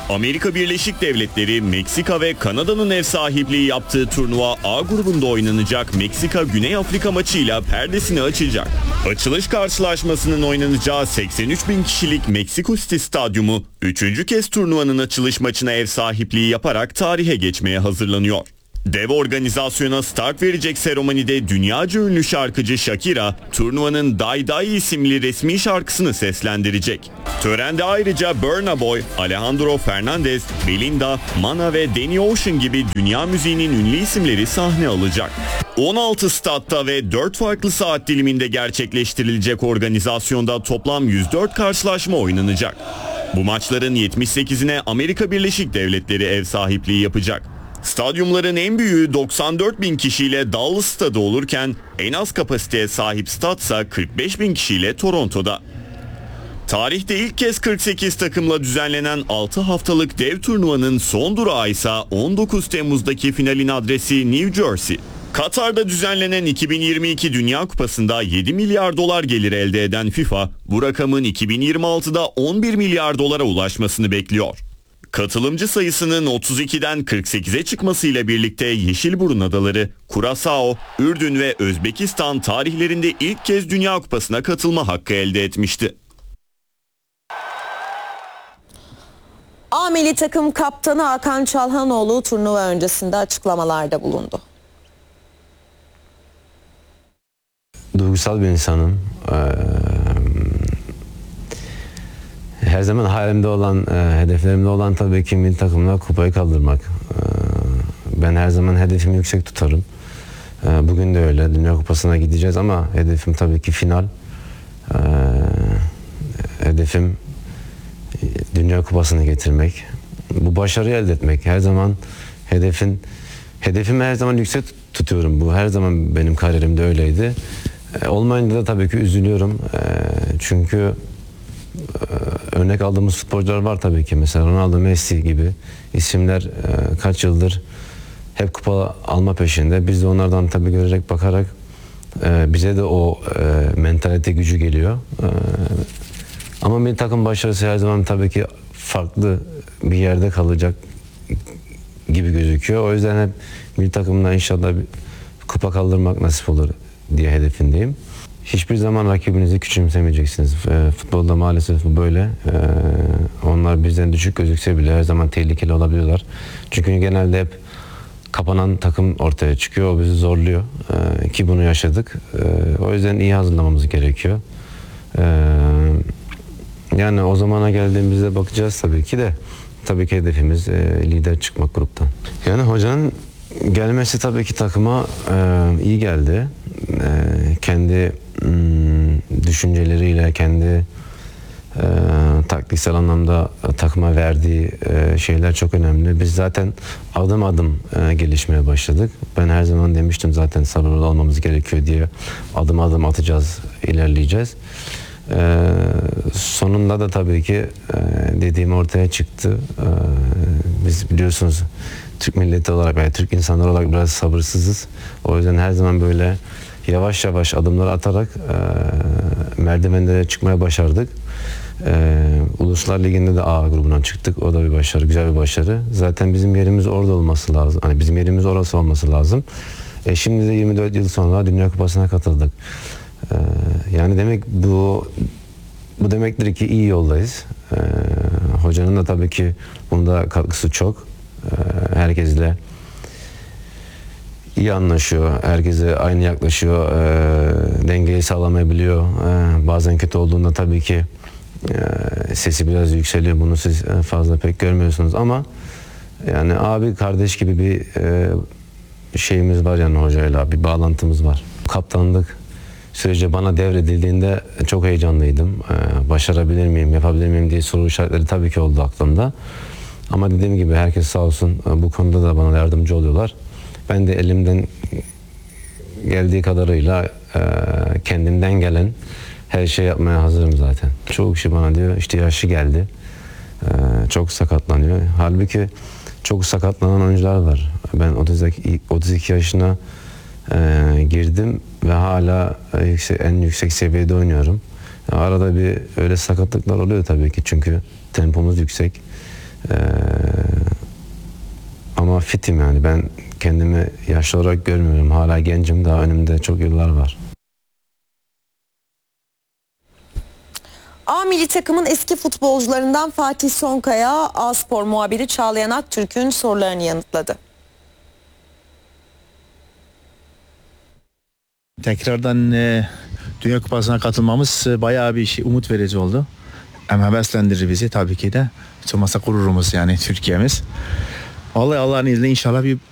Amerika Birleşik Devletleri, Meksika ve Kanada'nın ev sahipliği yaptığı turnuva A grubunda oynanacak Meksika-Güney Afrika maçıyla perdesini açacak. Açılış karşılaşmasının oynanacağı 83 bin kişilik Meksiko City Stadyumu 3. kez turnuvanın açılış maçına ev sahipliği yaparak tarihe geçmeye hazırlanıyor. Dev organizasyona start verecek seremonide dünyaca ünlü şarkıcı Shakira, turnuvanın Die Die isimli resmi şarkısını seslendirecek. Törende ayrıca Burna Boy, Alejandro Fernandez, Belinda, Mana ve Danny Ocean gibi dünya müziğinin ünlü isimleri sahne alacak. 16 statta ve 4 farklı saat diliminde gerçekleştirilecek organizasyonda toplam 104 karşılaşma oynanacak. Bu maçların 78'ine Amerika Birleşik Devletleri ev sahipliği yapacak. Stadyumların en büyüğü 94 bin kişiyle Dallas stadı olurken en az kapasiteye sahip statsa 45 bin kişiyle Toronto'da. Tarihte ilk kez 48 takımla düzenlenen 6 haftalık dev turnuvanın son durağı ise 19 Temmuz'daki finalin adresi New Jersey. Katar'da düzenlenen 2022 Dünya Kupası'nda 7 milyar dolar gelir elde eden FIFA, bu rakamın 2026'da 11 milyar dolara ulaşmasını bekliyor. Katılımcı sayısının 32'den 48'e çıkmasıyla birlikte Yeşilburun Adaları, Kurasao, Ürdün ve Özbekistan tarihlerinde ilk kez Dünya Kupası'na katılma hakkı elde etmişti. A milli takım kaptanı Hakan Çalhanoğlu turnuva öncesinde açıklamalarda bulundu. Duygusal bir insanım. Her zaman hayalimde olan, hedeflerimde olan tabii ki milli takımla kupayı kaldırmak. Ben her zaman hedefimi yüksek tutarım. Bugün de öyle. Dünya Kupası'na gideceğiz ama hedefim tabii ki final. Hedefim Dünya Kupası'nı getirmek. Bu başarıyı elde etmek. Her zaman hedefimi her zaman yüksek tutuyorum. Bu her zaman benim kariyerimde öyleydi. Olmayınca da tabii ki üzülüyorum. Çünkü örnek aldığımız futbolcular var tabii ki. Mesela Ronaldo, Messi gibi isimler kaç yıldır hep kupa alma peşinde. Biz de onlardan tabii görerek, bakarak bize de o mentalite gücü geliyor. Ama milli takım başarısı her zaman tabii ki farklı bir yerde kalacak gibi gözüküyor. O yüzden hep milli takımla inşallah bir kupa kaldırmak nasip olur diye hedefindeyim. Hiçbir zaman rakibinizi küçümsemeyeceksiniz. Futbolda maalesef bu böyle. Onlar bizden düşük gözükse bile her zaman tehlikeli olabiliyorlar. Çünkü genelde hep kapanan takım ortaya çıkıyor. O bizi zorluyor. Ki bunu yaşadık. O yüzden iyi hazırlamamız gerekiyor. Yani o zamana geldiğimizde bakacağız tabii ki de. Tabii ki hedefimiz lider çıkmak gruptan. Yani hocanın gelmesi tabii ki takıma iyi geldi. Kendi düşünceleriyle, kendi taktiksel anlamda takıma verdiği şeyler çok önemli. Biz zaten adım adım gelişmeye başladık. Ben her zaman demiştim zaten sabırlı olmamız gerekiyor diye. Adım adım atacağız, ilerleyeceğiz. Sonunda da tabii ki dediğim ortaya çıktı. Biz biliyorsunuz Türk milleti olarak veya Türk insanları olarak biraz sabırsızız. O yüzden her zaman böyle yavaş yavaş adımlar atarak merdivenlere çıkmaya başardık. Uluslar Ligi'nde de A grubundan çıktık. O da bir başarı, güzel bir başarı. Zaten bizim yerimiz orada olması lazım. Hani bizim yerimiz orası olması lazım. Şimdi de 24 yıl sonra Dünya Kupası'na katıldık. Yani demek bu demektir ki iyi yoldayız. Hocanın da tabii ki bunda katkısı çok. Herkesle iyi anlaşıyor, herkese aynı yaklaşıyor, dengeyi sağlamayabiliyor. Bazen kötü olduğunda tabii ki sesi biraz yükseliyor. Bunu siz fazla pek görmüyorsunuz ama yani abi kardeş gibi bir şeyimiz var yani hocayla, bir bağlantımız var. Kaptanlık süreci bana devredildiğinde çok heyecanlıydım. Başarabilir miyim, yapabilir miyim diye soru işaretleri tabii ki oldu aklımda. Ama dediğim gibi herkes sağ olsun bu konuda da bana yardımcı oluyorlar. Ben de elimden geldiği kadarıyla kendimden gelen her şey yapmaya hazırım zaten. Çoğu kişi bana diyor işte yaşı geldi, çok sakatlanıyor. Halbuki çok sakatlanan oyuncular var. Ben 32 yaşına girdim ve hala en yüksek seviyede oynuyorum. Arada bir öyle sakatlıklar oluyor tabii ki çünkü tempomuz yüksek. Ama fitim yani, ben kendimi yaşlı olarak görmüyorum. Hala gencim, daha önümde çok yıllar var. A milli takımın eski futbolcularından Fatih Sonkaya, A Spor muhabiri Çağlayan Aktürk'ün sorularını yanıtladı. Tekrardan Dünya Kupası'na katılmamız bayağı bir umut verici oldu. Hem heveslendirir bizi tabii ki de. Hiç olmazsa gururumuz yani Türkiye'miz. Vallahi Allah'ın izniyle inşallah bir